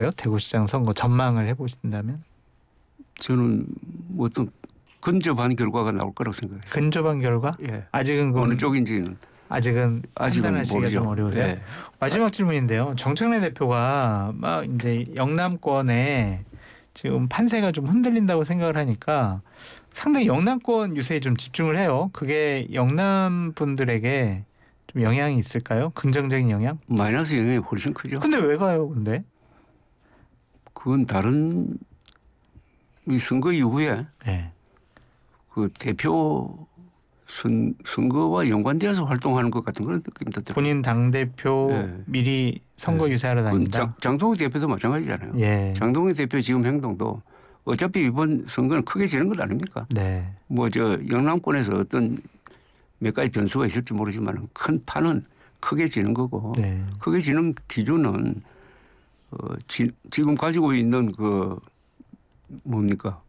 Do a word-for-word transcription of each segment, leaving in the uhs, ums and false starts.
대구시장 선거 전망을 해보신다면? 저는 뭐 어떤 근접한 결과가 나올 거라고 생각해요. 근접한 결과? 예. 아직은 어느 쪽인지는 아직은 판단하시기가 좀 어려우세요? 예. 마지막 질문인데요. 정청래 대표가 막 이제 영남권에 지금 판세가 좀 흔들린다고 생각을 하니까 상당히 영남권 유세에 좀 집중을 해요. 그게 영남 분들에게 좀 영향이 있을까요? 긍정적인 영향? 마이너스 영향이 훨씬 크죠. 근데 왜 가요, 근데? 그건 다른 이 선거 이후에 네. 그 대표 선, 선거와 연관되어서 활동하는 것 같은 그런 느낌이 들어요. 본인 당대표 예. 미리 선거 예. 유세하러 다닌다? 장, 장동희 대표도 마찬가지잖아요. 예. 장동희 대표 지금 행동도 어차피 이번 선거는 크게 지는 것 아닙니까? 네. 뭐 저 영남권에서 어떤 몇 가지 변수가 있을지 모르지만 큰 판은 크게 지는 거고 네. 크게 지는 기준은 어, 지, 지금 가지고 있는 그 뭡니까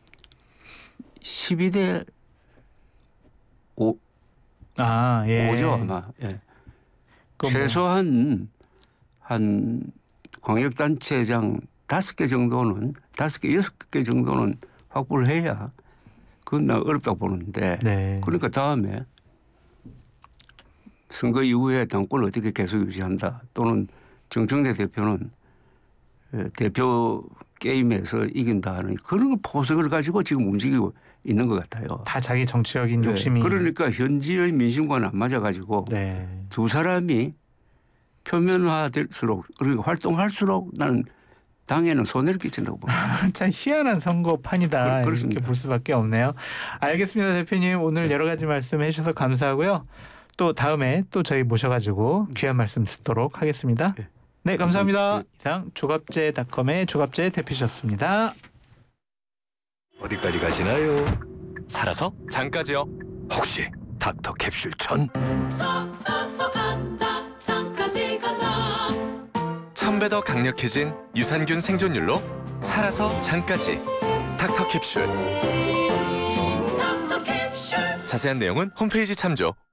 십이 대 오, 아, 예. 오죠 아마. 예. 뭐 최소한 한 광역단체장 다섯 개 정도는 다섯 개 여섯 개 정도는 확보를 해야 그건 나 어렵다고 보는데 네. 그러니까 다음에 선거 이후에 당권을 어떻게 계속 유지한다 또는 정청래 대표는 대표 게임에서 이긴다 하는 그런 포석을 가지고 지금 움직이고 있는 것 같아요. 다 자기 정치적인 욕심이. 네. 그러니까 현지의 민심과는 안 맞아가지고 네. 두 사람이 표면화될수록 그러니까 활동할수록 나는 당에는 손해를 끼친다고 봅니다. 참 희한한 선거판이다. 그, 이렇게 볼 수밖에 없네요. 알겠습니다, 대표님. 오늘 여러 가지 말씀해 주셔서 감사하고요. 또 다음에 또 저희 모셔가지고 귀한 말씀 듣도록 하겠습니다. 네, 네, 감사합니다. 네. 이상 조갑제닷컴의 조갑제 대표셨습니다. 어디까지 가시나요? 살아서 장까지요. 혹시 닥터 캡슐 천? 살아서 간다 장까지 간다. 천 배 더 강력해진 유산균 생존율로 살아서 장까지 닥터 캡슐. 닥터 캡슐. 자세한 내용은 홈페이지 참조.